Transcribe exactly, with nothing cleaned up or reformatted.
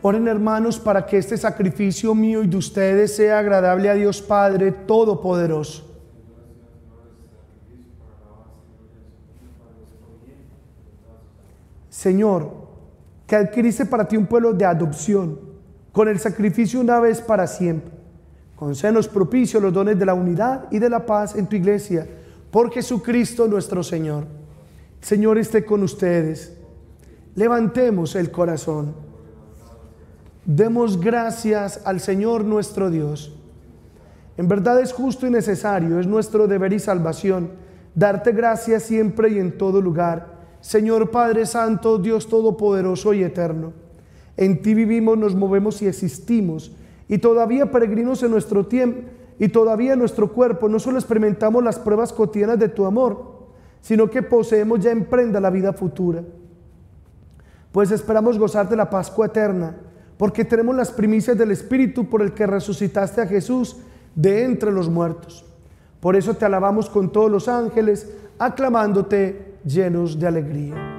Oren, hermanos, para que este sacrificio mío y de ustedes sea agradable a Dios Padre Todopoderoso. Señor, que adquiriste para ti un pueblo de adopción, con el sacrificio una vez para siempre. Concédenos propicio los dones de la unidad y de la paz en tu iglesia, por Jesucristo nuestro Señor. El Señor esté con ustedes. Levantemos el corazón. Demos gracias al Señor nuestro Dios. En verdad es justo y necesario, es nuestro deber y salvación, darte gracias siempre y en todo lugar, Señor Padre Santo, Dios Todopoderoso y Eterno. En ti vivimos, nos movemos y existimos, y todavía peregrinos en nuestro tiempo, y todavía en nuestro cuerpo no solo experimentamos las pruebas cotidianas de tu amor, sino que poseemos ya en prenda la vida futura. Pues esperamos gozar de la Pascua eterna, porque tenemos las primicias del Espíritu por el que resucitaste a Jesús de entre los muertos. Por eso te alabamos con todos los ángeles, aclamándote llenos de alegría.